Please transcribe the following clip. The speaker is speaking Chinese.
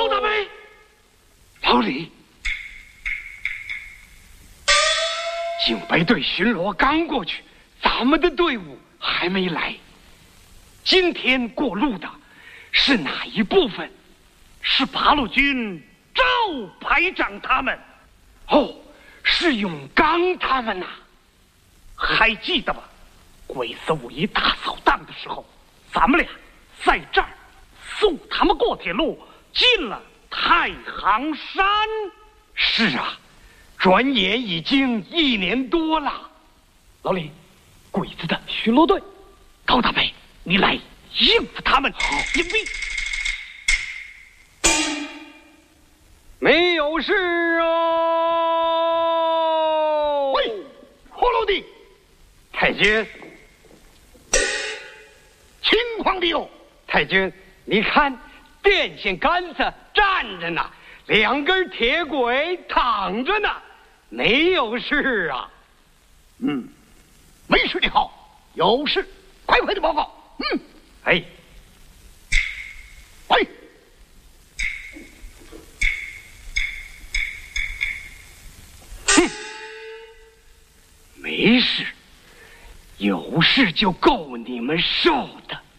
高大伟，老李，警备队巡逻刚过去，咱们的队伍还没来。今天过路的是哪一部分？ 是八路军赵排长他们。 哦，是永刚他们呐。 还记得吧？鬼子5一大扫荡的时候，咱们俩在这儿送他们过铁路进了太行山。 是啊，转眼已经1年多了。 老李，鬼子的巡逻队，高大伟，你来应付他们。迎兵。 没有事啊。 喂，霍老弟， 太君， 情况如何？ 太君，你看电线杆子站着呢，2根铁轨躺着呢，没有事啊。 没事的好，有事快快的报告。 哎， 喂， 没事，有事就够你们受的。